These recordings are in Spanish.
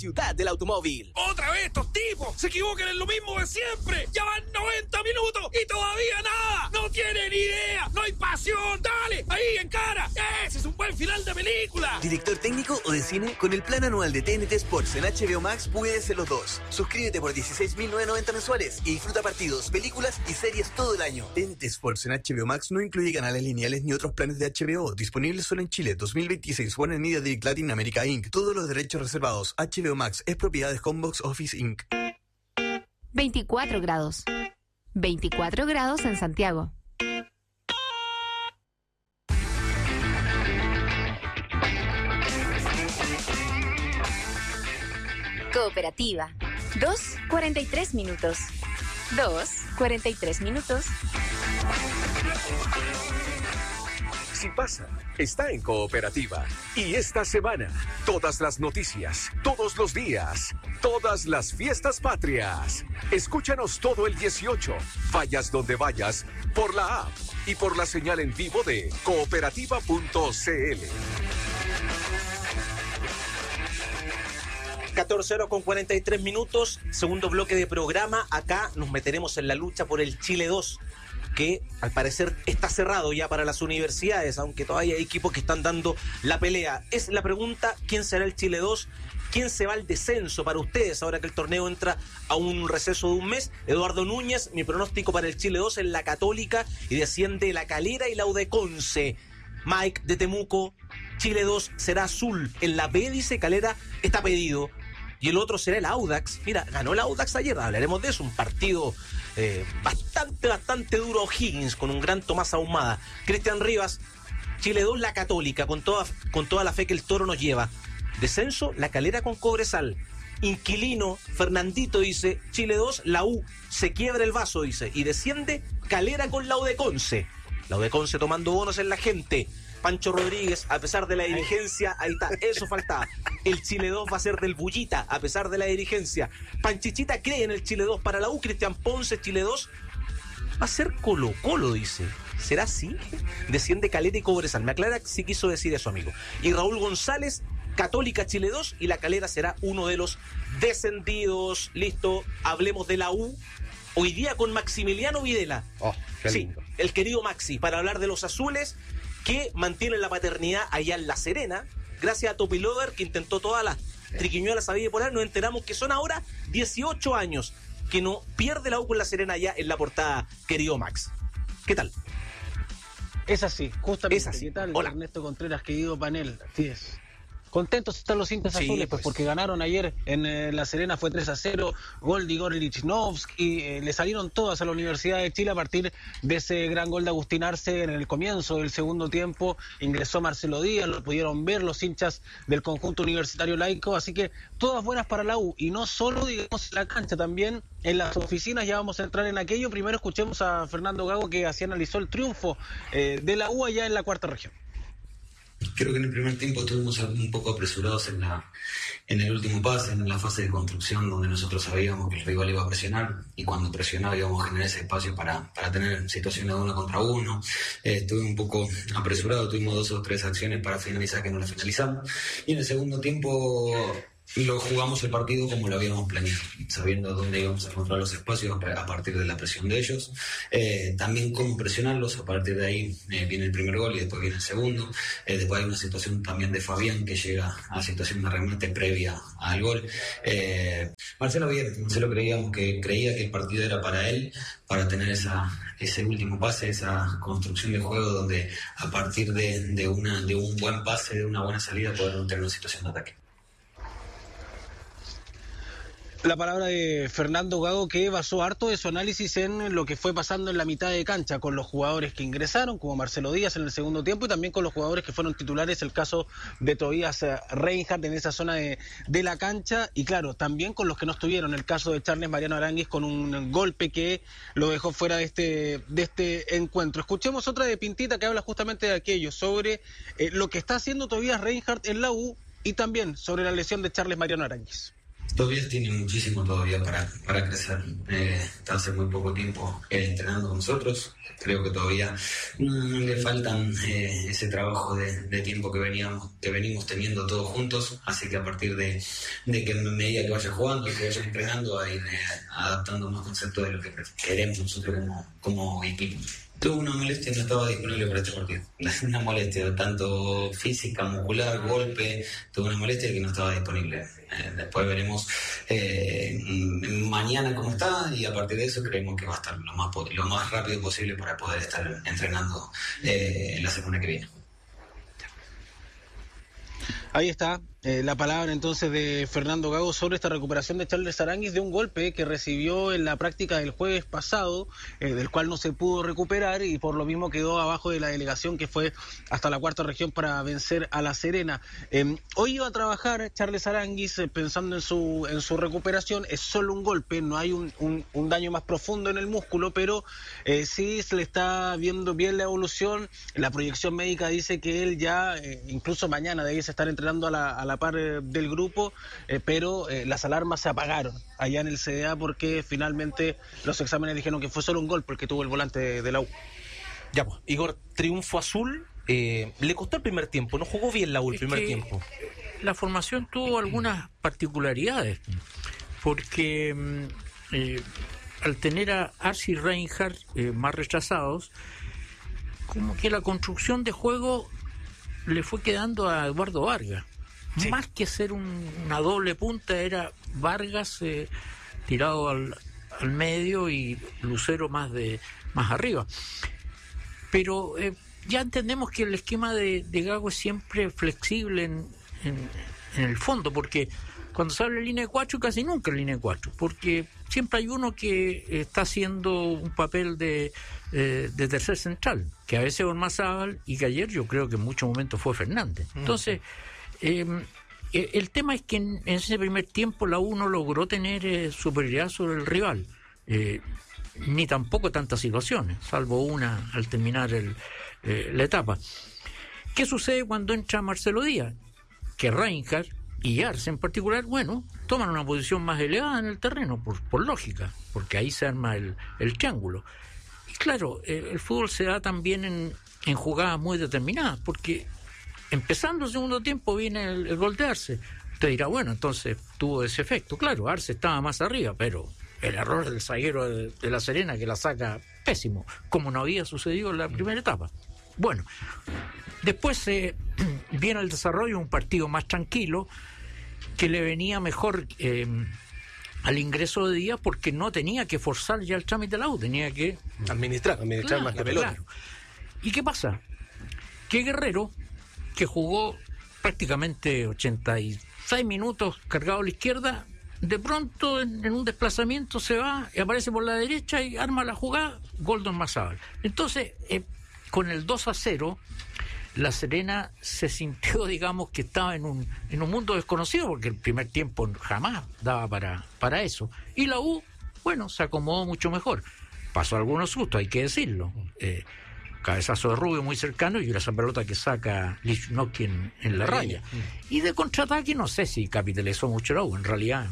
ciudad del automóvil. ¡Otra vez estos tipos! ¡Se equivocan en lo mismo de siempre! ¡Ya van 90 minutos y todavía nada! ¡No tienen idea! ¡No hay pasión! ¡Dale! ¡Ahí, encara! ¡Ese es un buen final de película! ¿Director técnico o de cine? Con el plan anual de TNT Sports en HBO Max puedes ser los dos. Suscríbete por $16.990 mensuales y disfruta partidos, películas y series todo el año. TNT Sports en HBO Max no incluye canales lineales ni otros planes de HBO. Disponibles solo en Chile. 2026. Warner Media Direct Latin America Inc. Todos los derechos reservados. HBO Max es propiedad de Homebox Office Inc. 24 grados. 24 grados en Santiago. Cooperativa. 2:43 minutos. 2:43 minutos. Si pasa, está en Cooperativa. Y esta semana, todas las noticias, todos los días, todas las fiestas patrias. Escúchanos todo el 18. Vayas donde vayas, por la app y por la señal en vivo de cooperativa.cl. 14:43 minutos, segundo bloque de programa. Acá nos meteremos en la lucha por el Chile 2, que al parecer está cerrado ya para las universidades, aunque todavía hay equipos que están dando la pelea. Es la pregunta: ¿quién será el Chile 2? ¿Quién se va al descenso para ustedes ahora que el torneo entra a un receso de un mes? Eduardo Núñez, mi pronóstico para el Chile 2 es la Católica y desciende la Calera y la U de Conce. Mike de Temuco, Chile 2 será azul. En la B dice Calera está pedido. Y el otro será el Audax. Mira, ganó el Audax ayer, hablaremos de eso. Un partido bastante duro. O'Higgins con un gran Tomás Ahumada. Cristian Rivas, Chile 2, la Católica, con toda la fe que el Toro nos lleva. Descenso, la Calera con Cobresal. Inquilino, Fernandito dice, Chile 2, la U se quiebra el vaso, dice. Y desciende Calera con la U de Conce. La U de Conce tomando bonos en la gente. Pancho Rodríguez, a pesar de la dirigencia, ahí está, eso faltaba. El Chile 2 va a ser del Bullita, a pesar de la dirigencia. Panchichita cree en el Chile 2 para la U. Cristian Ponce, Chile 2 va a ser Colo-Colo, dice. ¿Será así? Desciende Calera y Cobresal. Me aclara si quiso decir eso, amigo. Y Raúl González, Católica, Chile 2, y la Calera será uno de los descendidos. Listo, hablemos de la U. Hoy día con Maximiliano Videla. Oh, qué lindo. Sí, el querido Maxi, para hablar de los azules que mantienen la paternidad allá en La Serena, gracias a Topi Lover, que intentó todas las triquiñuelas sabidas y por ahí. Nos enteramos que son ahora 18 años que no pierde la U con La Serena allá en la portada, querido Max. ¿Qué tal? Es así, justamente. Es así. ¿Qué tal, Hola. Ernesto Contreras, querido panel? Así es. Contentos están los hinchas azules, pues porque ganaron ayer en La Serena, fue 3-0, gol de Igor Lichnowsky, le salieron todas a la Universidad de Chile a partir de ese gran gol de Agustín Arce en el comienzo del segundo tiempo. Ingresó Marcelo Díaz, lo pudieron ver los hinchas del conjunto universitario laico, así que todas buenas para la U, y no solo, digamos, en la cancha, también en las oficinas. Ya vamos a entrar en aquello. Primero escuchemos a Fernando Gago, que así analizó el triunfo de la U allá en la cuarta región. Creo que en el primer tiempo estuvimos un poco apresurados en el último pase, en la fase de construcción, donde nosotros sabíamos que el rival iba a presionar, y cuando presionaba íbamos a generar ese espacio para tener situaciones de 1 contra 1. Estuve un poco apresurado, tuvimos 2 o 3 acciones para finalizar que no las finalizamos, y en el segundo tiempo lo jugamos el partido como lo habíamos planeado, sabiendo dónde íbamos a encontrar los espacios a partir de la presión de ellos, también cómo presionarlos. A partir de ahí viene el primer gol y después viene el segundo. Después hay una situación también de Fabián que llega a la situación de remate previa al gol. Marcelo bien, Marcelo creía que el partido era para él, para tener ese último pase, esa construcción de juego donde a partir de un buen pase, de una buena salida, poder tener una situación de ataque. La palabra de Fernando Gago, que basó harto de su análisis en lo que fue pasando en la mitad de cancha, con los jugadores que ingresaron, como Marcelo Díaz en el segundo tiempo, y también con los jugadores que fueron titulares, el caso de Tobias Reinhardt en esa zona de la cancha, y claro, también con los que no estuvieron, el caso de Charles Mariano Aránguiz con un golpe que lo dejó fuera de este encuentro. Escuchemos otra de Pintita que habla justamente de aquello, sobre lo que está haciendo Tobias Reinhardt en la U, y también sobre la lesión de Charles Mariano Aránguiz. Tobias tiene muchísimo todavía para crecer. Está hace muy poco tiempo entrenando con nosotros. Creo que todavía le faltan ese trabajo de tiempo que venimos teniendo todos juntos. Así que a partir de que a medida que vaya jugando, que vaya entrenando, a ir adaptando más conceptos de lo que queremos nosotros como equipo. Tuve una molestia, no estaba disponible para este partido. Una molestia, tanto física, muscular, golpe. Tuve una molestia que no estaba disponible. Después veremos mañana cómo está y a partir de eso creemos que va a estar lo más rápido posible para poder estar entrenando la semana que viene. Ahí está la palabra entonces de Fernando Gago sobre esta recuperación de Charles Aránguiz de un golpe que recibió en la práctica del jueves pasado, del cual no se pudo recuperar y por lo mismo quedó abajo de la delegación que fue hasta la cuarta región para vencer a La Serena. Hoy iba a trabajar Charles Aránguiz pensando en su recuperación. Es solo un golpe, no hay un daño más profundo en el músculo, pero sí se le está viendo bien la evolución. La proyección médica dice que él ya incluso mañana debiese estar entrenando a la par del grupo, pero las alarmas se apagaron allá en el CDA porque finalmente los exámenes dijeron que fue solo un golpe el que tuvo el volante de la U. Ya, pues, Igor, triunfo azul, le costó el primer tiempo, no jugó bien la U el primer tiempo. La formación tuvo algunas particularidades, porque al tener a Arce y Reinhardt más rechazados, como que la construcción de juego le fue quedando a Eduardo Vargas. Sí. Más que ser una doble punta, era Vargas tirado al medio y Lucero más arriba. Pero ya entendemos que el esquema de Gago es siempre flexible en el fondo, porque cuando se habla de línea de 4, casi nunca en línea de 4, porque siempre hay uno que está haciendo un papel de tercer central, que a veces es Ormazábal y que ayer yo creo que en muchos momentos fue Fernández. Entonces, el tema es que en ese primer tiempo la U no logró tener superioridad sobre el rival, ni tampoco tantas situaciones, salvo una al terminar la etapa. ¿Qué sucede cuando entra Marcelo Díaz? Que Reinhardt y Arce en particular, toman una posición más elevada en el terreno, por lógica, porque ahí se arma el triángulo. Y claro, el fútbol se da también en jugadas muy determinadas, porque empezando el segundo tiempo viene el gol de Arce. Usted dirá, entonces tuvo ese efecto. Claro, Arce estaba más arriba, pero el error del zaguero de La Serena que la saca pésimo, como no había sucedido en la primera etapa. Bueno, después viene el desarrollo, un partido más tranquilo, que le venía mejor al ingreso de Díaz, porque no tenía que forzar ya el trámite de la U, tenía que administrar más que pelota. Claro. ¿Y qué pasa? Que Guerrero, que jugó prácticamente 86 minutos cargado a la izquierda, de pronto en un desplazamiento se va y aparece por la derecha y arma la jugada, gol de Ormazábal. Entonces, con el 2-0, La Serena se sintió, digamos, que estaba en un mundo desconocido, porque el primer tiempo jamás daba para eso. Y la U, se acomodó mucho mejor. Pasó algunos sustos, hay que decirlo. Cabezazo de Rubio muy cercano y esa pelota que saca Lichnowsky en la raya. Y de contraataque no sé si capitalizó mucho la U, en realidad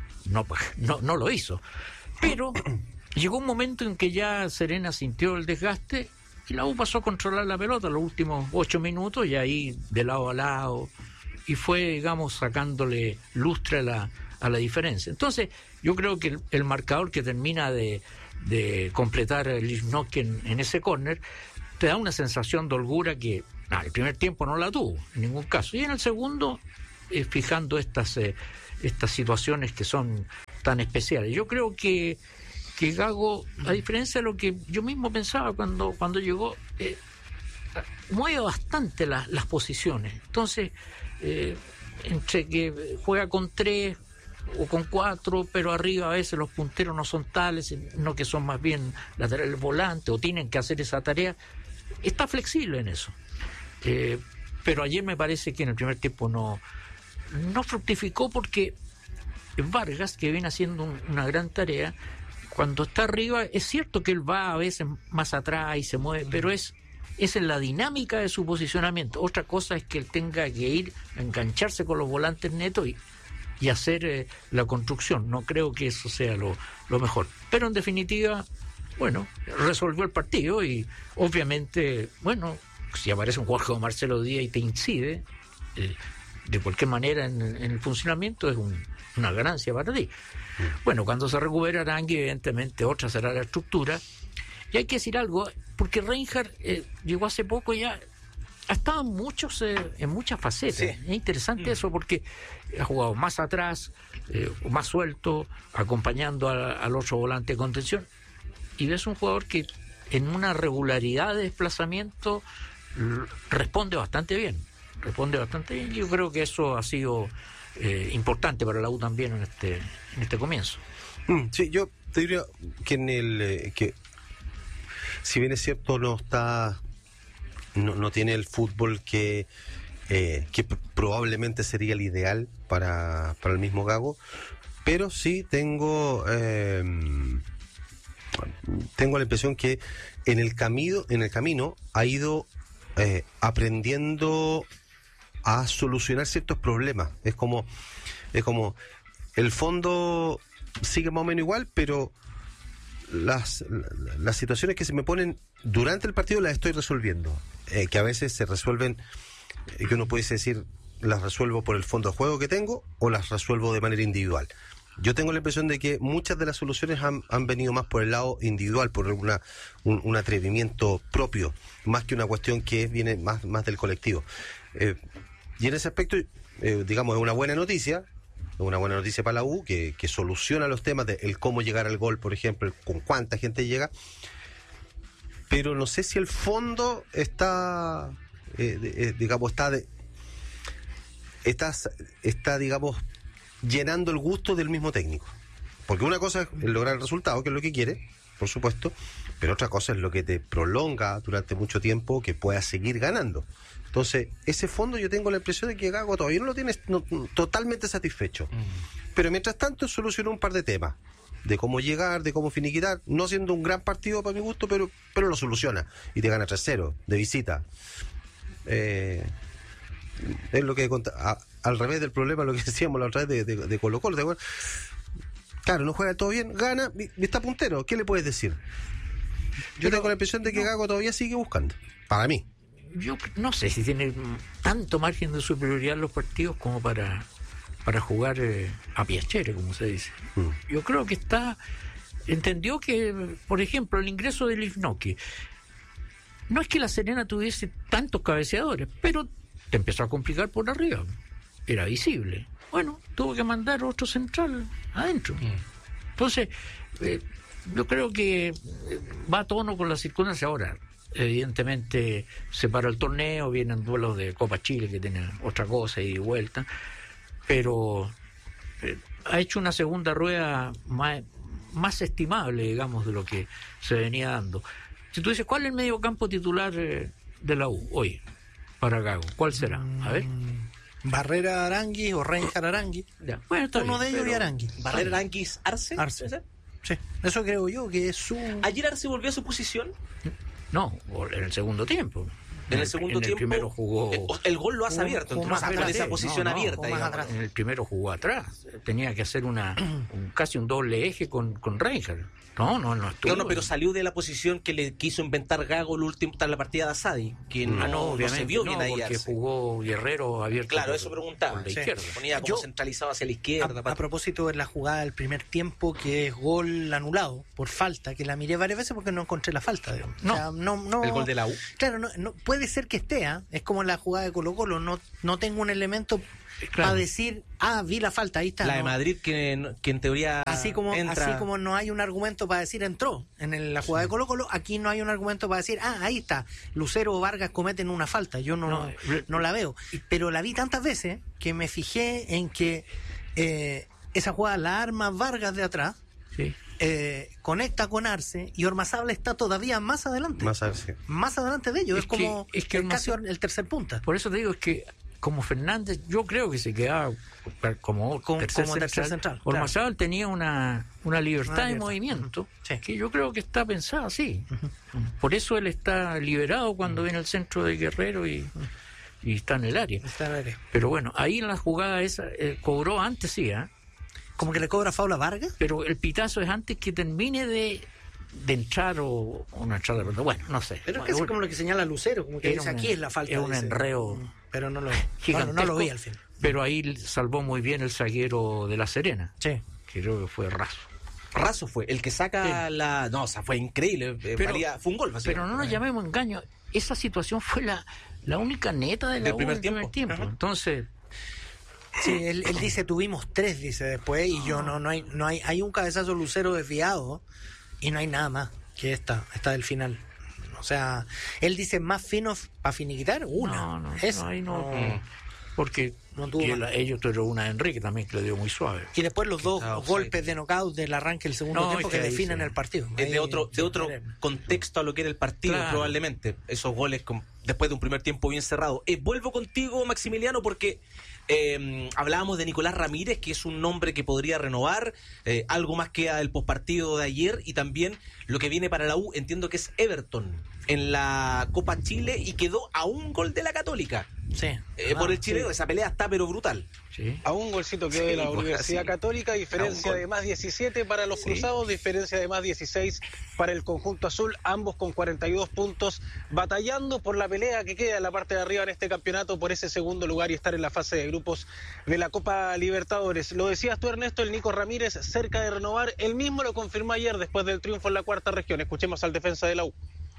no lo hizo. Pero llegó un momento en que ya Serena sintió el desgaste y la U pasó a controlar la pelota los últimos 8 minutos y ahí de lado a lado, y fue, digamos, sacándole lustre a la diferencia. Entonces yo creo que el marcador que termina de completar Lichnowsky en ese córner te da una sensación de holgura que el primer tiempo no la tuvo en ningún caso, y en el segundo fijando estas situaciones que son tan especiales. Yo creo que Gago, a diferencia de lo que yo mismo pensaba cuando llegó, mueve bastante las posiciones. Entonces, entre que juega con 3 o con 4, pero arriba a veces los punteros no son tales, no, que son más bien laterales volantes o tienen que hacer esa tarea, está flexible en eso. Pero ayer me parece que en el primer tiempo no fructificó, porque Vargas, que viene haciendo una gran tarea, cuando está arriba, es cierto que él va a veces más atrás y se mueve, pero es en la dinámica de su posicionamiento. Otra cosa es que él tenga que ir a engancharse con los volantes netos y hacer la construcción. No creo que eso sea lo mejor. Pero en definitiva, bueno, resolvió el partido y obviamente, bueno, si aparece un jugador como Marcelo Díaz y te incide, de cualquier manera en el funcionamiento es una ganancia para ti. Bueno, cuando se recupera Arangui, evidentemente otra será la estructura. Y hay que decir algo, porque Reinhardt llegó hace poco ya, ha estado en muchas facetas. Sí. Es interesante eso porque ha jugado más atrás, más suelto, acompañando al otro volante de contención. Y ves un jugador que en una regularidad de desplazamiento responde bastante bien. Yo creo que eso ha sido importante para la U también en este comienzo. Sí, yo te diría que que si bien es cierto no tiene el fútbol que probablemente sería el ideal para el mismo Gago, pero sí tengo la impresión que en el camino ha ido aprendiendo a solucionar ciertos problemas. Es como el fondo sigue más o menos igual, pero las situaciones que se me ponen durante el partido las estoy resolviendo, que a veces se resuelven, que uno puede decir las resuelvo por el fondo de juego que tengo o las resuelvo de manera individual. Yo tengo la impresión de que muchas de las soluciones han venido más por el lado individual, por un atrevimiento propio, más que una cuestión que viene más del colectivo. Y en ese aspecto, digamos, es una buena noticia para la U, que soluciona los temas de el cómo llegar al gol, por ejemplo, con cuánta gente llega, pero no sé si el fondo está, digamos, digamos, llenando el gusto del mismo técnico. Porque una cosa es lograr el resultado, que es lo que quiere, por supuesto, pero otra cosa es lo que te prolonga durante mucho tiempo, que puedas seguir ganando. Entonces, ese fondo yo tengo la impresión de que Gago todavía no lo tiene totalmente satisfecho. Pero mientras tanto solucionó un par de temas, de cómo llegar, de cómo finiquitar, no siendo un gran partido para mi gusto, pero lo soluciona y te gana 3-0 de visita. Es lo que al revés del problema, lo que decíamos la otra vez de Colo-Colo. Claro, no juega todo bien, gana y está puntero. ¿Qué le puedes decir? Yo tengo la impresión de que Gago todavía sigue buscando, para mí. Yo no sé si tiene tanto margen de superioridad en los partidos como para jugar a piacere, como se dice. Yo creo que entendió que, por ejemplo, el ingreso de Livnoki, no es que la Serena tuviese tantos cabeceadores, pero te empezó a complicar por arriba, era visible. Bueno, tuvo que mandar otro central adentro. Entonces, yo creo que va a tono con las circunstancias. Ahora, evidentemente se para el torneo, vienen duelos de Copa Chile que tienen otra cosa y vuelta, pero ha hecho una segunda rueda más estimable, digamos, de lo que se venía dando. Si tú dices, ¿cuál es el medio campo titular de la U hoy para Gago? ¿Cuál será? A ver. Barrera Arangui o Reinhardt Arangui. Ya. Bueno, uno de ellos y Arangui. Barrera Arangui, Arce. Sí, eso creo yo que es su... ¿Ayer Arce volvió a su posición? No, en el segundo tiempo. En el segundo tiempo. El primero jugó. El gol lo has abierto, entonces con esa posición abierta. Atrás. En el primero jugó atrás. Tenía que hacer casi un doble eje con Reinhardt. No estuvo. No, pero salió de la posición que le quiso inventar Gago tras la partida de Asadi, que no se vio bien ahí. Porque jugó Guerrero abierto. Claro, eso preguntaba. La izquierda. Ponía como centralizado hacia la izquierda. A propósito de la jugada del primer tiempo, que es gol anulado por falta, que la miré varias veces porque no encontré la falta. Digamos. No, el gol de la U. Claro, no puede ser que esté, es como la jugada de Colo-Colo, no tengo un elemento para decir, vi la falta, ahí está. La de Madrid que en teoría así como no hay un argumento para decir entró en la jugada de Colo-Colo, aquí no hay un argumento para decir, ahí está, Lucero o Vargas cometen una falta, yo no la veo, pero la vi tantas veces que me fijé en que esa jugada la arma Vargas de atrás, sí. Conecta con Arce y Ormazábal está todavía más adelante de ellos, es como casi el tercer punta. Por eso te digo, es que como Fernández, yo creo que se quedaba como tercer central. Ormazábal claro. Tenía una libertad de movimiento, sí. Que yo creo que está pensada así. Por eso él está liberado cuando viene el centro de Guerrero y y está en el área. Pero bueno, ahí en la jugada esa cobró antes, sí, como que le cobra faula a Vargas, pero el pitazo es antes que termine de entrar o una entrada, pero bueno, no sé. Pero es que es como lo que señala Lucero, como que dice, aquí es la falta. Es un enreo, pero no lo vi al fin. Pero ahí salvó muy bien el zaguero de La Serena. Sí. Creo que fue Razo. Razo fue el que saca la... No, o sea, fue increíble. Fue un gol. Pero no nos llamemos engaño. Esa situación fue la única neta del primer tiempo. Entonces... Sí, él dice, tuvimos 3, dice después, y yo no hay un cabezazo Lucero desviado y no hay nada más que esta del final. O sea, él dice más finos para finiquitar una. No. Porque no tuvo ellos tuvieron una de Enrique también que le dio muy suave. Y después los dos golpes de knockout del arranque del segundo tiempo que definen el partido. Es de otro contexto a lo que era el partido, probablemente. Esos goles después de un primer tiempo bien cerrado. Vuelvo contigo, Maximiliano, porque hablábamos de Nicolás Ramírez, que es un nombre que podría renovar. Algo más queda del postpartido de ayer y también lo que viene para la U. Entiendo que es Everton en la Copa Chile y quedó a un gol de la Católica. Sí. Por el chileno, esa pelea está pero brutal. Sí. A un golcito quedó de la Universidad Católica, diferencia de más 17 para los cruzados, diferencia de más 16 para el conjunto azul, ambos con 42 puntos, batallando por la pelea que queda en la parte de arriba en este campeonato por ese segundo lugar y estar en la fase de grupos de la Copa Libertadores. Lo decías tú, Ernesto, el Nico Ramírez cerca de renovar, él mismo lo confirmó ayer después del triunfo en la cuarta región. Escuchemos al defensa de la U.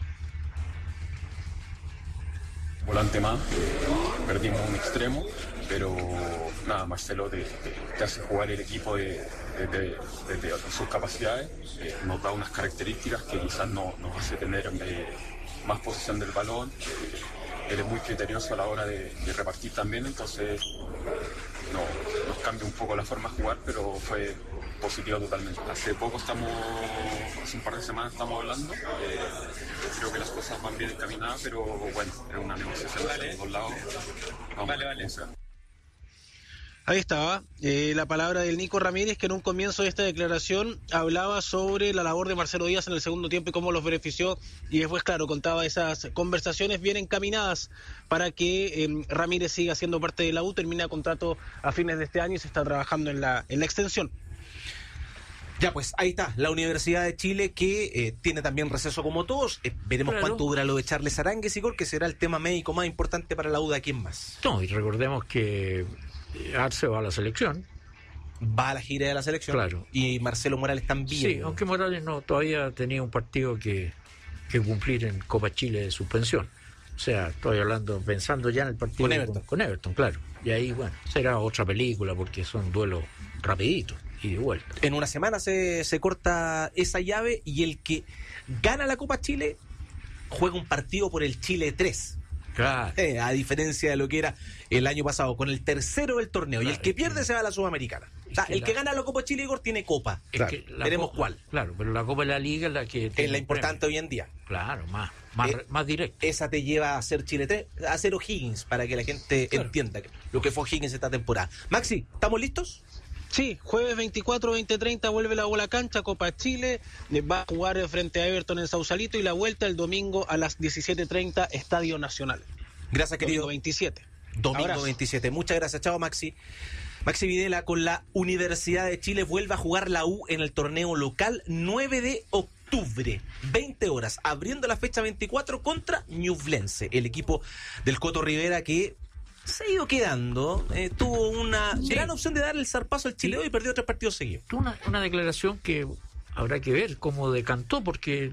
Volante más, perdimos un extremo, pero nada, Marcelo te hace jugar el equipo desde sus capacidades, nos da unas características que quizás nos hace tener más posesión del balón, él es muy criterioso a la hora de repartir también, entonces nos cambia un poco la forma de jugar, pero fue positivo totalmente. Hace un par de semanas estamos hablando, creo que las cosas van bien encaminadas, pero bueno, es una negociación de los dos lados. Vale. Ahí estaba la palabra del Nico Ramírez, que en un comienzo de esta declaración hablaba sobre la labor de Marcelo Díaz en el segundo tiempo y cómo los benefició, y después, claro, contaba esas conversaciones bien encaminadas para que Ramírez siga siendo parte de la U, termina contrato a fines de este año y se está trabajando en la extensión. Ya, pues ahí está, la Universidad de Chile que tiene también receso como todos. Veremos cuánto dura lo de Charles Arangues, que será el tema médico más importante para la U de aquí en más. No, y recordemos que Arce va a la selección. Va a la gira de la selección. Claro. Y Marcelo Morales también. Sí, aunque Morales todavía tenía un partido que cumplir en Copa Chile de suspensión. O sea, estoy pensando ya en el partido con Everton, claro. Y ahí, bueno, será otra película porque son duelos rapiditos y de vuelta. En una semana se corta esa llave y el que gana la Copa Chile juega un partido por el Chile 3. Claro. A diferencia de lo que era el año pasado, con el tercero del torneo. Claro, y el que pierde se va a la Sudamericana. O sea, el que gana la Copa Chile, Igor, tiene Copa. Claro. Veremos cuál. Claro, pero la Copa de la Liga es la que... Es la importante hoy en día. Claro, más directa. Esa te lleva a ser Chile 3, a ser O'Higgins, para que la gente entienda lo que fue O'Higgins esta temporada. Maxi, ¿estamos listos? Sí, jueves 24, 20:30 vuelve la bola cancha, Copa Chile, va a jugar frente a Everton en Sausalito y la vuelta el domingo a las 17:30, Estadio Nacional. Gracias, querido. Domingo 27. Domingo Abrazo. 27. Muchas gracias, chao, Maxi. Maxi Videla con la Universidad de Chile vuelve a jugar la U en el torneo local 9 de octubre, 20 horas, abriendo la fecha 24 contra Ñublense, el equipo del Coto Rivera que se ha ido quedando, tuvo una gran opción de dar el zarpazo al Chile y perdió 3 partidos seguidos. Una declaración que habrá que ver cómo decantó, porque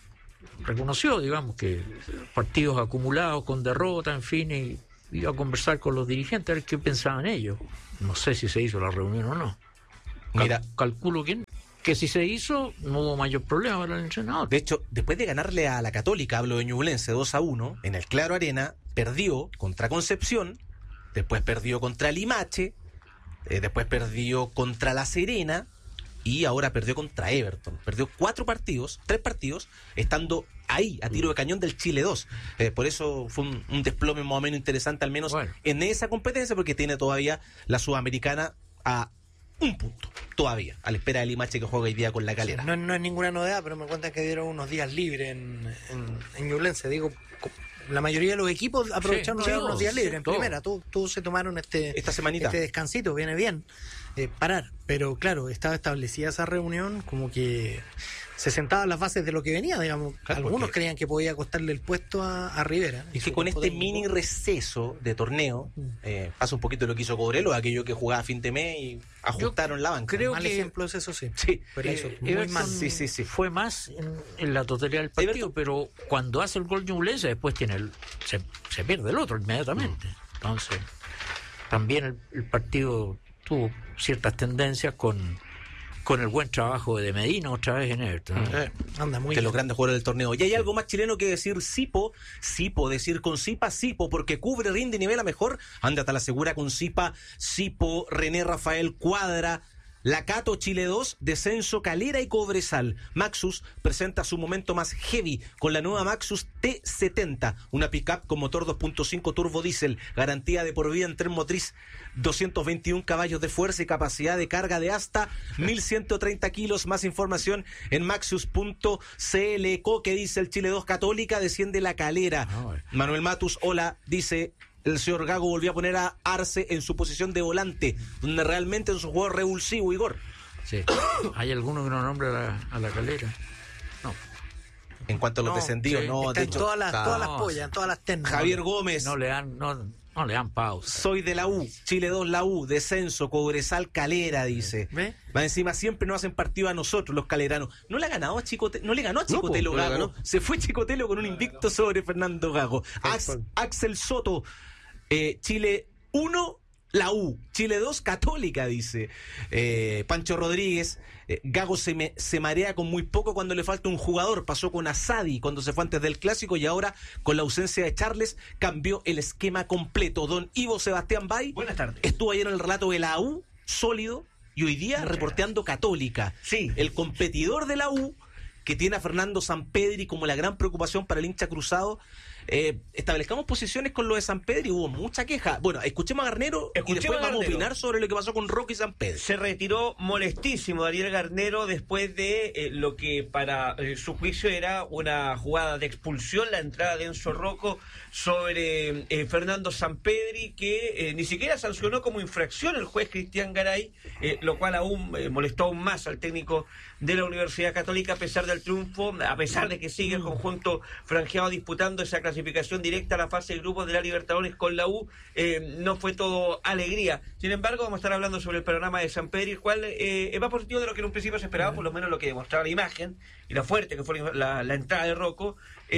reconoció, digamos, que partidos acumulados con derrota, en fin, y iba a conversar con los dirigentes a ver qué pensaban ellos. No sé si se hizo la reunión o no. Mira, calculo que si se hizo no hubo mayor problema para el entrenador. De hecho, después de ganarle a la Católica, hablo de Ñublense 2-1, en el Claro Arena, perdió contra Concepción, después perdió contra Limache, después perdió contra La Serena y ahora perdió contra Everton. Perdió 3 partidos, estando ahí, a tiro de cañón del Chile 2. Por eso fue un desplome más o menos interesante, al menos en esa competencia, porque tiene todavía la Sudamericana a un punto, todavía, a la espera de Limache que juega hoy día con la Calera. No es ninguna novedad, pero me cuentan que dieron unos días libres en Ñublense. Digo, la mayoría de los equipos aprovecharon de dar unos días libres en todo. primera. Todos se tomaron esta semanita. este descansito, viene bien parar. Pero claro, estaba establecida esa reunión, como que se sentaban las bases de lo que venía, digamos. Claro, algunos creían que podía costarle el puesto a Rivera. Es que con este mini receso de torneo pasa un poquito lo que hizo Cobreloa, aquello que jugaba a fin de mes y ajustaron la banca. Creo mal que ejemplo es eso, sí. Sí. Pero eso, muy Everton mal. Sí. fue más en la totalidad del partido, pero cuando hace el gol Ñublense después se pierde el otro inmediatamente. Entonces, también el partido tuvo ciertas tendencias con el buen trabajo de Medina otra vez en Everton. Anda muy De bien. los grandes jugadores del torneo. Y hay algo más chileno que decir Sipo, decir con Sipa, Sipo, porque cubre, rinde y nivela mejor. Ándate a la segura con Sipa, Sipo, René Rafael Cuadra, Lacato, Chile 2, Descenso, Calera y Cobresal. Maxus presenta su momento más heavy con la nueva Maxus T70, una pickup con motor 2.5 turbo diésel, garantía de por vida en tren motriz, 221 caballos de fuerza y capacidad de carga de hasta 1130 kilos. Más información en maxus.cl. ¿Qué dice el Chile 2 Católica? Desciende la Calera. Manuel Matus, hola, dice... El señor Gago volvió a poner a Arce en su posición de volante, donde realmente es un jugador revulsivo, Igor. Sí. ¿Hay alguno que no nombra a la Calera? No. En cuanto a los descendidos, sí, no, Está de en hecho. todas las pollas, en todas las ternas. Javier Gómez. No le dan pausa. Soy de la U, Chile 2 la U, Descenso, Cobresal, Calera, dice. ¿Ve? Más encima siempre nos hacen partido a nosotros, los caleranos. No le ha ganado a Chicotelo, no le ganó a Chicotelo no le Gago. ganó. Se fue Chicotelo con un invicto sobre Fernando Gago. Axel Soto, Chile 1, la U. Chile 2, Católica, dice. Pancho Rodríguez, Gago se marea con muy poco cuando le falta un jugador. Pasó con Asadi cuando se fue antes del Clásico y ahora con la ausencia de Charles cambió el esquema completo. Don Ivo Sebastián Bay. Buenas tardes. Estuvo ayer en el relato de la U, sólido, y hoy día reporteando Católica. Sí. El competidor de la U, que tiene a Fernando Sampedri como la gran preocupación para el hincha cruzado. Establezcamos posiciones con lo de Sampedri, hubo mucha queja. Bueno, escuchemos a Garnero y después vamos a opinar sobre lo que pasó con Roque y Sampedri. Se retiró molestísimo Daniel Garnero después de lo que para su juicio era una jugada de expulsión, la entrada de Enzo Rocco sobre Fernando Sampedri, que ni siquiera sancionó como infracción el juez Cristian Garay, lo cual aún molestó aún más al técnico de la Universidad Católica a pesar del triunfo, a pesar de que sigue el conjunto franjeado disputando esa clasificación directa a la fase de grupos de la Libertadores con la U. No fue todo alegría. Sin embargo, vamos a estar hablando sobre el panorama de Sampedri, el cual es más positivo de lo que en un principio se esperaba, por lo menos lo que demostraba la imagen y lo fuerte que fue la entrada de Rocco.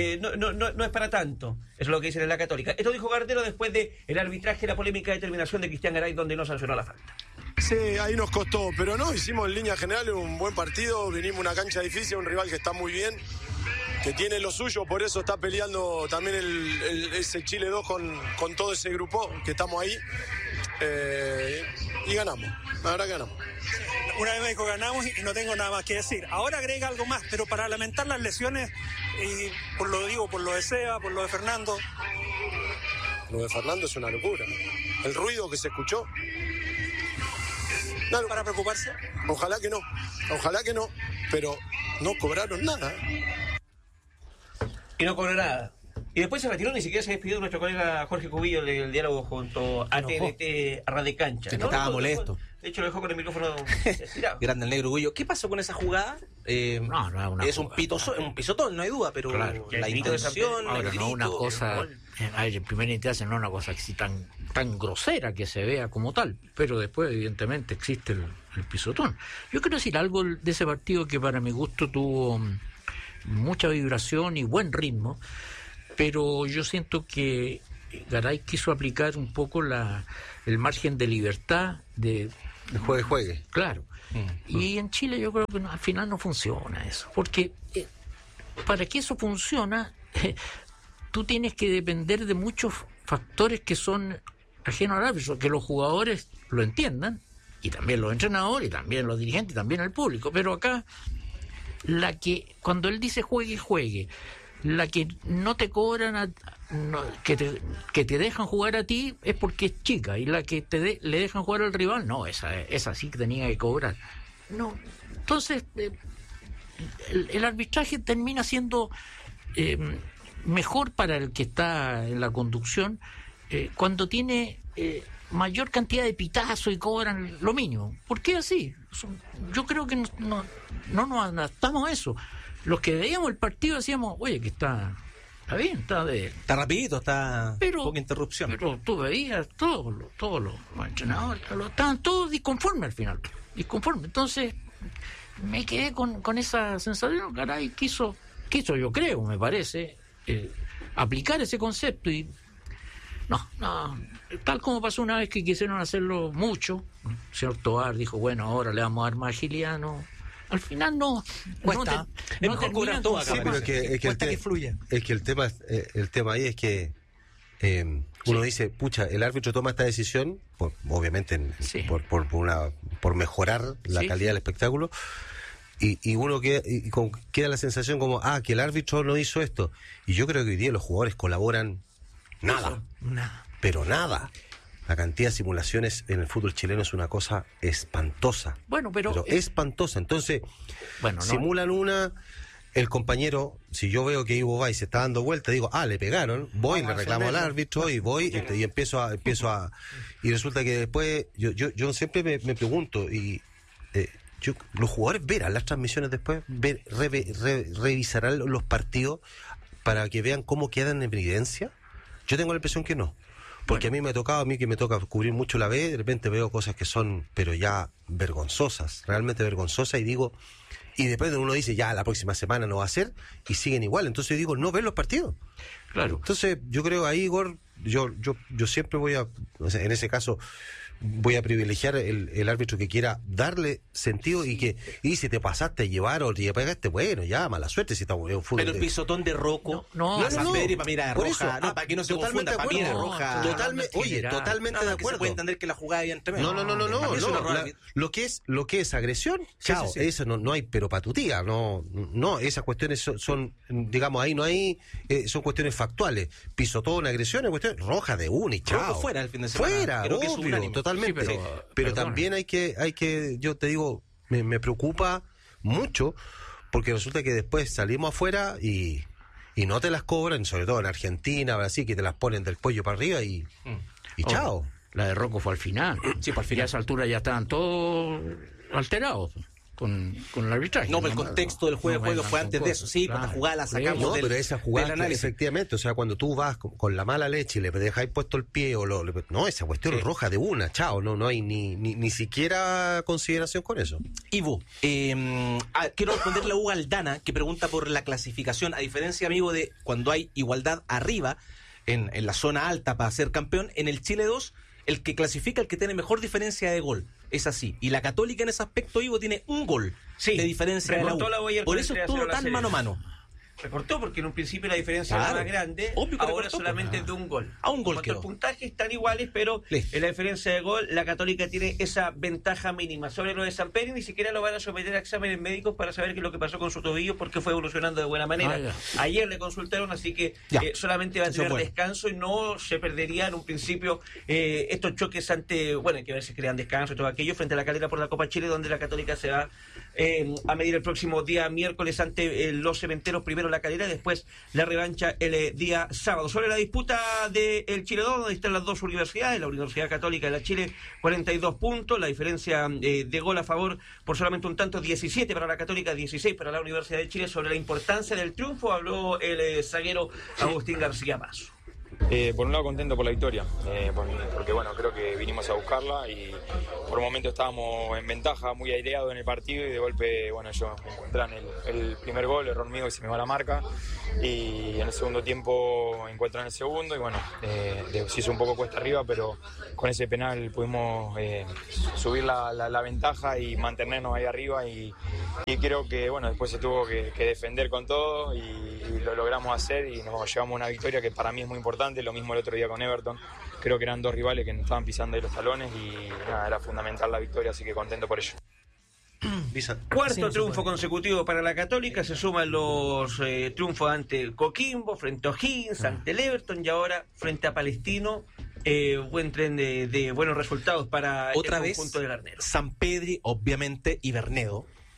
No es para tanto. Eso es lo que dicen en la Católica. Esto dijo Garnero después de el arbitraje y la polémica determinación de Cristian Garay, donde no sancionó la falta. Sí, ahí nos costó, pero no, hicimos en línea general un buen partido, vinimos a una cancha difícil, un rival que está muy bien, que tiene lo suyo, por eso está peleando también ese Chile 2 con todo ese grupo que estamos ahí, y ganamos, la verdad que ganamos. Una vez me dijo ganamos y no tengo nada más que decir. Ahora agrega algo más, pero para lamentar las lesiones, y por lo de Seba, por lo de Fernando. Lo de Fernando es una locura. El ruido que se escuchó. No, ¿Para preocuparse? Ojalá que no, pero no cobraron nada. Y no cobró nada. Y después se retiró, ni siquiera se despidió de nuestro colega Jorge Cubillo del diálogo junto a TNT a Radio Cancha. Que estaba molesto. De hecho, lo dejó con el micrófono estirado. Grande el negro Cubillo. ¿Qué pasó con esa jugada? No es un pisotón, no hay duda, pero claro, la intención, ahora, el grito, no una cosa, en primera instancia no una cosa así tan grosera que se vea como tal, pero después evidentemente existe el pisotón. Yo quiero decir algo de ese partido que para mi gusto tuvo mucha vibración y buen ritmo, pero yo siento que Garay quiso aplicar un poco el margen de libertad de juegue. Claro. Y en Chile yo creo que al final no funciona eso, porque para que eso funcione tú tienes que depender de muchos factores que son ajenos al árbitro, que los jugadores lo entiendan, y también los entrenadores, y también los dirigentes, y también el público. Pero acá, cuando él dice juegue, la que no te cobran, que te dejan jugar a ti es porque es chica, y la que le dejan jugar al rival, no, esa sí que tenía que cobrar. No, entonces el arbitraje termina siendo mejor para el que está en la conducción cuando tiene mayor cantidad de pitazos y cobran lo mínimo. ¿Por qué así? Yo creo que no nos adaptamos a eso. Los que veíamos el partido decíamos, oye, que está bien, está rapidito, está poca interrupción. Pero tú veías todos los entrenadores, estaban todos disconformes al final. Disconformes. Entonces me quedé con esa sensación. Caray, quiso yo creo, me parece, aplicar ese concepto y no, tal como pasó una vez que quisieron hacerlo mucho. El señor Tovar dijo, bueno, ahora le vamos a dar más agilidad, no. Al final no cuesta. Es mejor cobrar todo acá. Sí, pero que fluya. Es que el tema ahí es que uno dice, pucha, el árbitro toma esta decisión, obviamente por mejorar la calidad del espectáculo, y uno queda la sensación como, que el árbitro no hizo esto. Y yo creo que hoy día los jugadores colaboran nada. Pero nada. La cantidad de simulaciones en el fútbol chileno es una cosa espantosa. Bueno, pero espantosa. Entonces, simulan una, el compañero, si yo veo que Ivo Bay se está dando vuelta, digo, le pegaron, voy, le reclamo al árbitro y voy y empiezo a y resulta que después yo siempre me pregunto los jugadores verán las transmisiones después, revisarán los partidos para que vean cómo quedan en evidencia. Yo tengo la impresión que no. Porque a mí me toca cubrir mucho la B, de repente veo cosas que son, pero ya vergonzosas, realmente vergonzosas, y después uno dice, ya la próxima semana no va a ser, y siguen igual. Entonces yo digo, no ven los partidos. Claro. Entonces yo creo ahí, Igor, yo siempre en ese caso, voy a privilegiar el árbitro que quiera darle sentido y si te pasaste a llevar o te pegaste, bueno, ya, mala suerte si está en fútbol. Pero el pisotón de Rocco, San Pedro, para mí era roja, para que no se confunda, para mí era roja. Totalmente de acuerdo. Se puede entender que la jugada había entre medio. No. Lo que es agresión, chao, eso no hay, pero para tu tía, no, esas cuestiones son, digamos, ahí no hay, son cuestiones factuales. Pisotón, agresión, es cuestión roja de una y chao. Rocco fuera el fin de semana. Fuera, creo que es unánime. Totalmente. Sí, pero también hay que, yo te digo, me preocupa mucho porque resulta que después salimos afuera y no te las cobran, sobre todo en Argentina, Brasil, que te las ponen del cuello para arriba y chao. La de Rocco fue al final. Sí, al final. Y a esa altura ya estaban todos alterados con el arbitraje. No, pero el contexto del juego fue antes de eso. Sí, cuando la jugada la sacamos pero esa jugada, efectivamente, o sea, cuando tú vas con la mala leche y le dejáis puesto el pie no, esa cuestión es roja de una, chao, no hay ni siquiera consideración con eso. Ivo, quiero responderle a Hugo Aldana, que pregunta por la clasificación, a diferencia, amigo, de cuando hay igualdad arriba, en la zona alta para ser campeón, en el Chile 2, el que tiene mejor diferencia de gol. Es así. Y la Católica en ese aspecto, Ivo, tiene un gol de diferencia de la U. Por eso es todo tan mano a mano. Recortó porque en un principio la diferencia era más grande, ahora solamente es de un gol. A un gol quedó. Los puntajes están iguales, pero en la diferencia de gol la Católica tiene esa ventaja mínima sobre lo de San Pedro, y ni siquiera lo van a someter a exámenes médicos para saber qué es lo que pasó con su tobillo, porque fue evolucionando de buena manera. Ayer le consultaron, así que solamente va a tener descanso y no se perdería en un principio estos choques ante, hay que ver si crean descanso y todo aquello frente a la Calera por la Copa Chile, donde la Católica se va a medir el próximo día miércoles ante los Cementeros, primero la Calera, después la revancha el día sábado. Sobre la disputa del Chile 2, donde están las dos universidades, la Universidad Católica y la Chile, 42 puntos, la diferencia de gol a favor por solamente un tanto, 17 para la Católica, 16 para la Universidad de Chile. Sobre la importancia del triunfo habló el zaguero Agustín García Mazo. Por un lado contento por la victoria, porque creo que vinimos a buscarla y por un momento estábamos en ventaja, muy aireado en el partido, y de golpe ellos encuentran el primer gol, error mío y se me va la marca, y en el segundo tiempo encuentran el segundo y se hizo un poco cuesta arriba, pero con ese penal pudimos subir la ventaja y mantenernos ahí arriba, y creo que después se tuvo que defender con todo y lo logramos hacer y nos llevamos una victoria que para mí es muy importante. Lo mismo el otro día con Everton, creo que eran dos rivales que nos estaban pisando ahí los talones y era fundamental la victoria, así que contento por ello. Cuarto triunfo consecutivo para la Católica, se suman los triunfos ante el Coquimbo, frente a O'Higgins, ante el Everton y ahora frente a Palestino. Buen tren de buenos resultados para otra el vez conjunto de Garnero. San Pedro, obviamente, y Bernedo.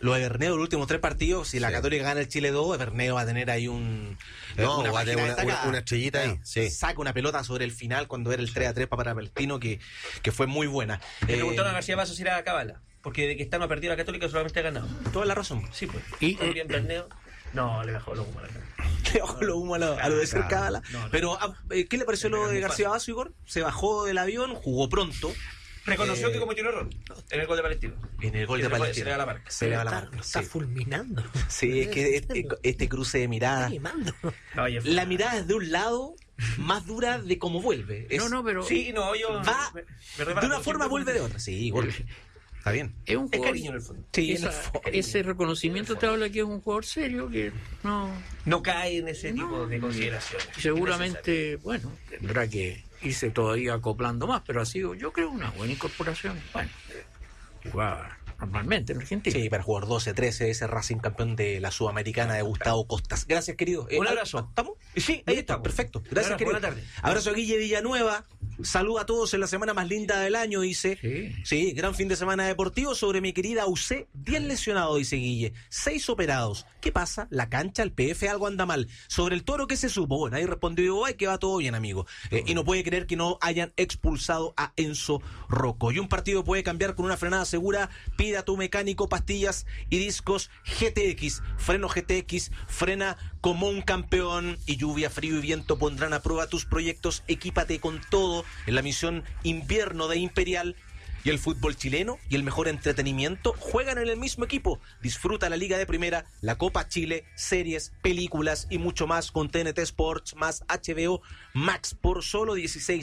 lo de Berneo, los últimos 3 partidos, si la Católica gana el Chile 2, Berneo va a tener ahí va a tener una estrellita ahí. Sí. Saca una pelota sobre el final cuando era el 3-3 para Palestino, que fue muy buena. Le preguntaron a García Vaso si era cábala, porque de que está no ha perdido la Católica solamente ha ganado. Toda la razón. Sí, pues. ¿Y? También Berneo. No, le bajó los humos a la cara. Le bajó los humos a lo de ser cábala. No. Pero, ¿qué le pareció lo de García Vaso, Igor? Se bajó del avión, jugó pronto. Reconoció que cometió un error en el gol de Palestino. En el gol de Palestino. Se le da la marca. Se le da la marca. Está fulminando. Sí, es que este cruce de miradas. La mirada es de un lado más dura de cómo vuelve. Pero. Sí, yo. Va de una forma, vuelve de otra. Sí, vuelve. Está bien. Es un jugador, cariño en el fondo. Sí, ese reconocimiento te habla que es un jugador serio, que no cae en ese tipo de consideraciones. Seguramente, tendrá que irse todavía acoplando más, pero ha sido, yo creo, una buena incorporación. Bueno, jugar normalmente en Argentina. Sí, para jugar 12-13, ese Racing campeón de la Sudamericana de Gustavo Costas. Gracias, querido. Un abrazo. ¿Estamos? Sí, ahí estamos. Perfecto. Gracias, querido. Buenas tardes. Abrazo a Guille Villanueva. Saluda a todos en la semana más linda del año, dice. Sí, gran fin de semana deportivo. Sobre mi querida UC, 10 lesionados, dice Guille. 6 operados. ¿Qué pasa? La cancha, el PF, algo anda mal. Sobre el Toro, ¿qué se supo? Bueno, ahí respondió que va todo bien, amigo. Y no puede creer que no hayan expulsado a Enzo Rocco. Y un partido puede cambiar con una frenada segura. Pida a tu mecánico pastillas y discos GTX. Freno GTX, frena como un campeón. Y lluvia, frío y viento pondrán a prueba tus proyectos. Equípate con todo en la misión invierno de Imperial. Y el fútbol chileno y el mejor entretenimiento juegan en el mismo equipo. Disfruta la Liga de Primera, la Copa Chile, series, películas y mucho más con TNT Sports más HBO Max por solo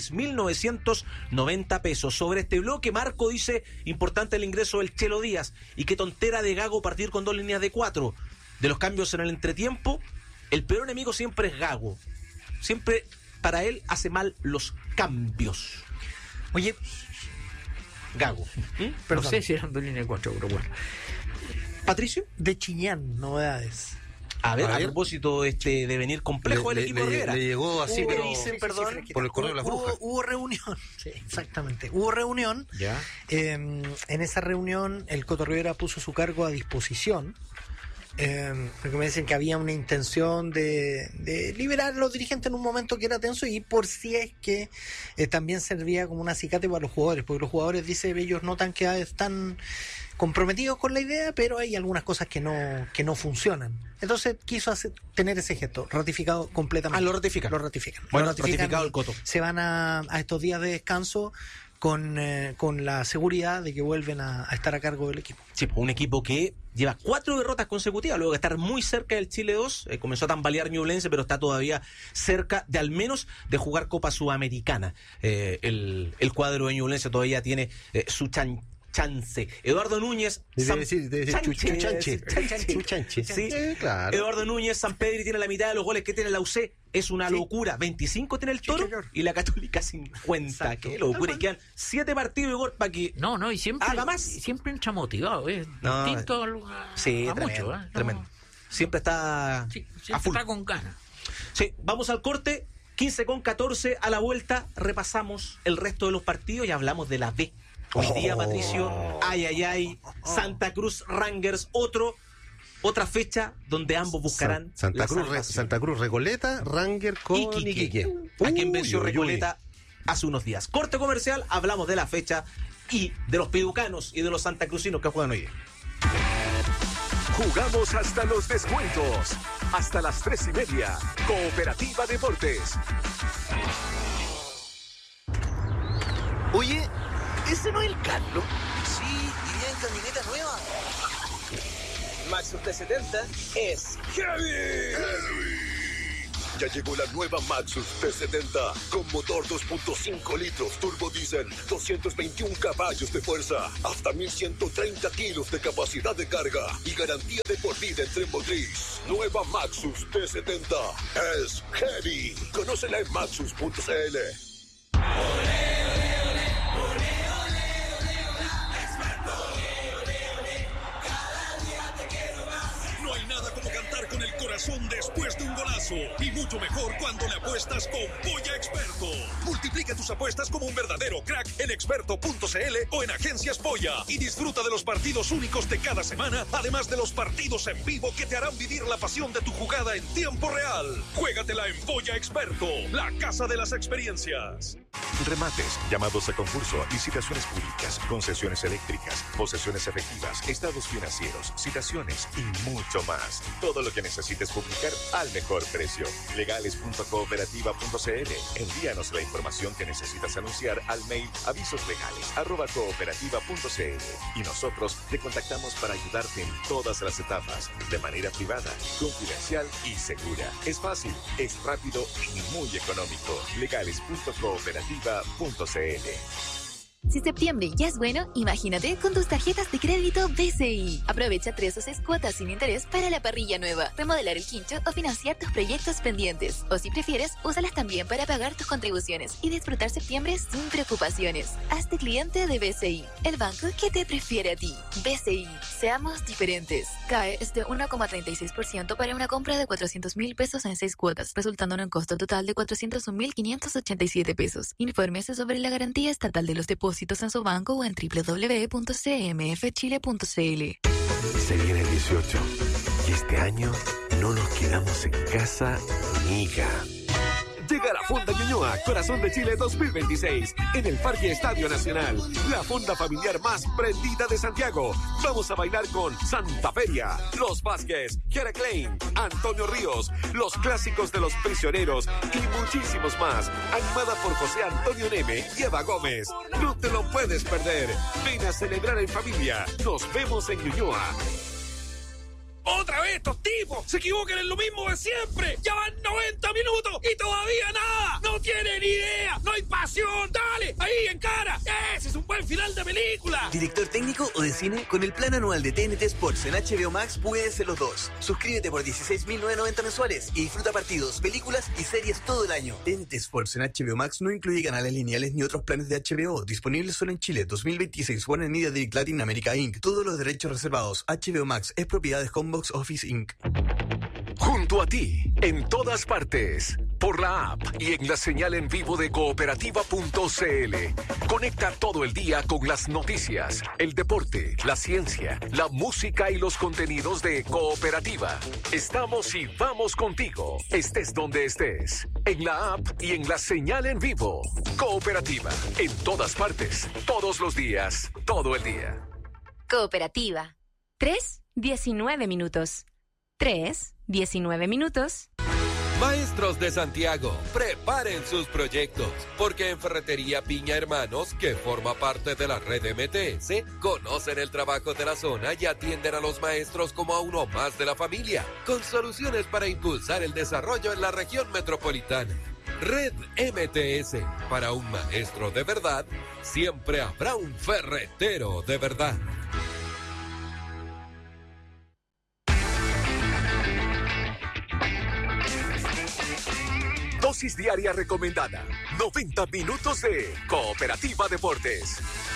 16.990 pesos. Sobre este bloque, Marco dice, importante el ingreso del Chelo Díaz. Y qué tontera de Gago partir con 2 líneas de 4. De los cambios en el entretiempo, el peor enemigo siempre es Gago. Siempre para él hace mal los cambios. Oye, Gago. No sé si eran 2 líneas de 4, pero bueno. Patricio. De Chillán, novedades. A ver, a propósito de venir complejo el equipo de Rivera. Le llegó así, pero dicen, perdón, por el correo de las brujas. Hubo reunión, sí, exactamente. Hubo reunión. Ya. En esa reunión, el Coto Rivera puso su cargo a disposición. Porque me dicen que había una intención de liberar a los dirigentes en un momento que era tenso, y por si es que también servía como un acicate para los jugadores, porque los jugadores, dice, ellos notan que están comprometidos con la idea, pero hay algunas cosas que no funcionan. Entonces quiso tener ese gesto, ratificado completamente. Lo ratifican. Lo ratifican. Bueno, lo ratifican, ratificado el Coto. Se van a estos días de descanso con la seguridad de que vuelven a estar a cargo del equipo. Sí, un equipo que lleva 4 derrotas consecutivas, luego de estar muy cerca del Chile 2, comenzó a tambalear Ñublense, pero está todavía cerca de al menos de jugar Copa Sudamericana. El cuadro de Ñublense todavía tiene su chance. Eduardo Núñez, Chuchanche. Sí, claro. Eduardo Núñez, San Pedro tiene la mitad de los goles que tiene la UC. Es una locura. 25 tiene el Toro y la Católica 50. Exacto. Qué locura. Y quedan 7 partidos, Igor, para que y siempre haga más. Siempre entra motivado, distinto a tremendo, mucho. Tremendo. Siempre está a full. Está con ganas. Sí, vamos al corte. 15:14 a la vuelta. Repasamos el resto de los partidos y hablamos de la B. Hoy día, Patricio, Santa Cruz Rangers, otra fecha donde ambos buscarán Santa Cruz Recoleta, Ranger con Iquique. ¿A quién venció Recoleta hace unos días? Corte comercial, hablamos de la fecha y de los piducanos y de los santacrucinos que juegan hoy día. Jugamos hasta los descuentos, hasta las 3:30. Cooperativa Deportes. Oye, ¿ese no es el Carlos? Sí, iría en camioneta nueva. Maxus T70 es Heavy. Ya llegó la nueva Maxus T70 con motor 2.5 litros turbo diésel, 221 caballos de fuerza, hasta 1130 kilos de capacidad de carga y garantía de por vida en tren motriz. Nueva Maxus T70 es Heavy. Conócela en maxus.cl. No hay nada como cantar con el corazón después de un golazo. eso y mucho mejor cuando le apuestas con Polla Experto. Multiplica tus apuestas como un verdadero crack en experto.cl o en Agencias Polla y disfruta de los partidos únicos de cada semana, además de los partidos en vivo que te harán vivir la pasión de tu jugada en tiempo real. Juégatela en Polla Experto, la casa de las experiencias. Remates, llamados a concurso, licitaciones públicas, concesiones eléctricas, posesiones efectivas, estados financieros, citaciones y mucho más. Todo lo que necesites publicar al mejor precio. Legales.cooperativa.cl. Envíanos la información que necesitas anunciar al mail avisoslegales@cooperativa.cl y nosotros te contactamos para ayudarte en todas las etapas, de manera privada, confidencial y segura. Es fácil, es rápido y muy económico. Legales.cooperativa.cl. Si septiembre ya es bueno, imagínate con tus tarjetas de crédito BCI. Aprovecha 3 o 6 cuotas sin interés para la parrilla nueva, remodelar el quincho o financiar tus proyectos pendientes. O si prefieres, úsalas también para pagar tus contribuciones y disfrutar septiembre sin preocupaciones. Hazte cliente de BCI, el banco que te prefiere a ti. BCI, seamos diferentes. CAE es de 1,36% para una compra de 400.000 pesos en 6 cuotas, resultando en un costo total de 401.587 pesos. Infórmese sobre la garantía estatal de los depósitos en su banco o en www.cmfchile.cl. Se viene el 18 y este año no nos quedamos en casa, amiga. Llega la Fonda Ñuñoa, Corazón de Chile 2026, en el Parque Estadio Nacional. La fonda familiar más prendida de Santiago. Vamos a bailar con Santa Feria, Los Vázquez, Kiara Klein, Antonio Ríos, los clásicos de Los Prisioneros y muchísimos más. Animada por José Antonio Neme y Eva Gómez. No te lo puedes perder. Ven a celebrar en familia. Nos vemos en Ñuñoa. ¡Otra vez estos tipos! ¡Se equivocan en lo mismo de siempre! ¡Ya van 90 minutos y todavía nada! ¡No tienen idea! ¡No hay pasión! ¡Dale! ¡Ahí, en cara! ¡Ese es un buen final de película! ¿Director técnico o de cine? Con el plan anual de TNT Sports en HBO Max puedes ser los dos. Suscríbete por 16.990 mensuales y disfruta partidos, películas y series todo el año. TNT Sports en HBO Max no incluye canales lineales ni otros planes de HBO. Disponibles solo en Chile. 2026. Warner Media Direct Latin America Inc. Todos los derechos reservados. HBO Max es propiedad de Homebox Office Inc. Junto a ti, en todas partes, por la app y en la señal en vivo de cooperativa.cl. Conecta todo el día con las noticias, el deporte, la ciencia, la música y los contenidos de Cooperativa. Estamos y vamos contigo, estés donde estés, en la app y en la señal en vivo. Cooperativa, en todas partes, todos los días, todo el día. Cooperativa. 3:19 minutos. 3:19 minutos. Maestros de Santiago, preparen sus proyectos, porque en Ferretería Piña Hermanos, que forma parte de la red MTS, conocen el trabajo de la zona y atienden a los maestros como a uno más de la familia, con soluciones para impulsar el desarrollo en la región metropolitana. Red MTS, para un maestro de verdad, siempre habrá un ferretero de verdad. Dosis diaria recomendada. 90 minutos de Cooperativa Deportes.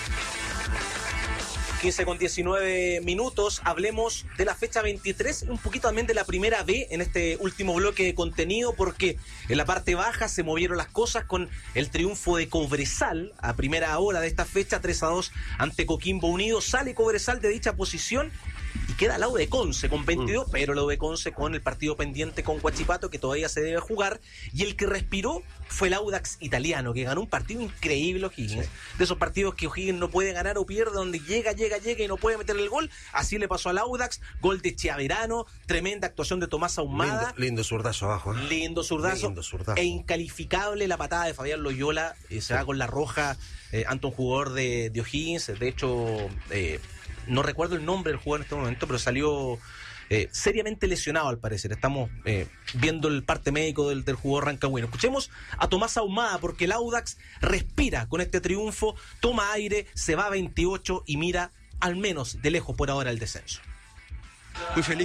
15:19 minutos. Hablemos de la fecha 23, un poquito también de la primera B en este último bloque de contenido, porque en la parte baja se movieron las cosas con el triunfo de Cobresal a primera hora de esta fecha, 3-2 ante Coquimbo Unido. Sale Cobresal de dicha posición y queda la U de Conce con 22, pero la U de Conce con el partido pendiente con Huachipato, que todavía se debe jugar, y el que respiró fue el Audax italiano, que ganó un partido increíble O'Higgins, de esos partidos que O'Higgins no puede ganar o pierde, donde llega y no puede meter el gol. Así le pasó al Audax, gol de Chiaverano, tremenda actuación de Tomás Ahumada, lindo zurdazo abajo, lindo zurdazo, e incalificable la patada de Fabián Loyola, se va con la roja ante un jugador de O'Higgins. De hecho, no recuerdo el nombre del jugador en este momento, pero salió seriamente lesionado al parecer. Estamos viendo el parte médico del jugador rancagüino. Escuchemos a Tomás Ahumada, porque el Audax respira con este triunfo, toma aire, se va a 28 y mira al menos de lejos por ahora el descenso. Muy feliz